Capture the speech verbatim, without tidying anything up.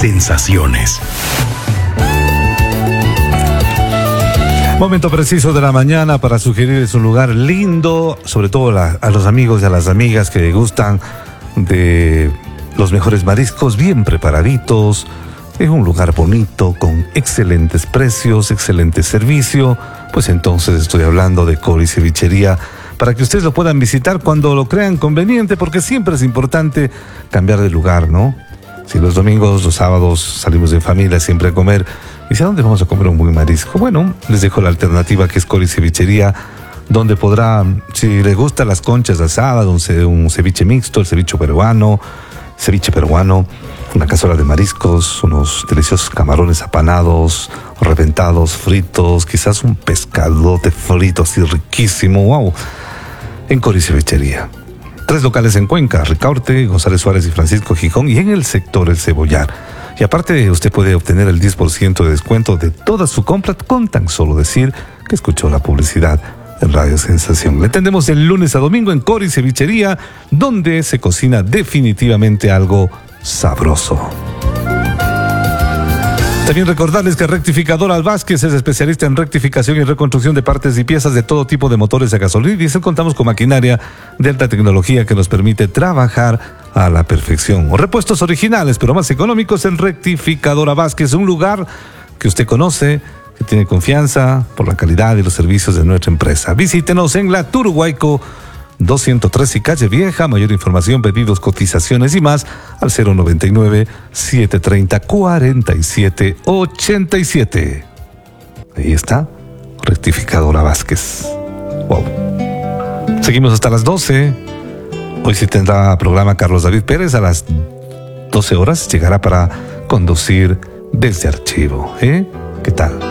sensaciones. Momento preciso de la mañana para sugerirles un lugar lindo, sobre todo la, a los amigos y a las amigas que gustan de los mejores mariscos bien preparaditos. Es un lugar bonito, con excelentes precios, excelente servicio. Pues entonces estoy hablando de Cori Cevichería, para que ustedes lo puedan visitar cuando lo crean conveniente, porque siempre es importante cambiar de lugar, ¿no? Si los domingos, los sábados salimos de familia siempre a comer, ¿y a dónde vamos a comer un buen marisco? Bueno, les dejo la alternativa que es Cori Cevichería, donde podrá, si les gustan las conchas asadas, un, ce- un ceviche mixto, el ceviche peruano, ceviche peruano, una cazuela de mariscos, unos deliciosos camarones apanados, reventados, fritos, quizás un pescadote frito así riquísimo, wow, en Cori Cevichería. Tres locales en Cuenca, Ricaurte, González Suárez y Francisco Gijón, y en el sector El Cebollar. Y aparte, usted puede obtener el diez por ciento de descuento de toda su compra con tan solo decir que escuchó la publicidad en Radio Sensación. Le atendemos de lunes a domingo en Cori Cevichería, donde se cocina definitivamente algo sabroso. También recordarles que Rectificadora Vázquez es especialista en rectificación y reconstrucción de partes y piezas de todo tipo de motores a gasolina y diésel. Contamos con maquinaria de alta tecnología que nos permite trabajar a la perfección. O repuestos originales, pero más económicos en Rectificadora Vázquez, un lugar que usted conoce, que tiene confianza por la calidad y los servicios de nuestra empresa. Visítenos en la Turhuayco doscientos tres y Calle Vieja. Mayor información, pedidos, cotizaciones y más al cero noventa y nueve, setecientos treinta, cuarenta y siete ochenta y siete. Ahí está, Rectificadora Vázquez. Wow. Seguimos hasta las doce. Hoy sí tendrá programa Carlos David Pérez a las doce horas. Llegará para conducir desde archivo. ¿Eh? ¿Qué tal?